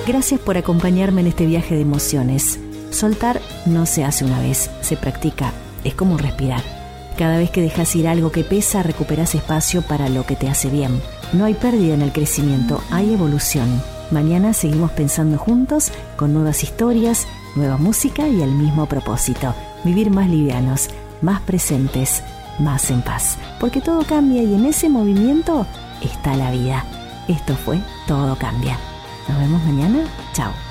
Gracias por acompañarme en este viaje de emociones. Soltar no se hace una vez, se practica. Es como respirar. Cada vez que dejas ir algo que pesa, recuperas espacio para lo que te hace bien. No hay pérdida en el crecimiento, hay evolución. Mañana seguimos pensando juntos con nuevas historias, nueva música y el mismo propósito. Vivir más livianos, más presentes, más en paz. Porque todo cambia y en ese movimiento está la vida. Esto fue Todo Cambia. Nos vemos mañana. Chao.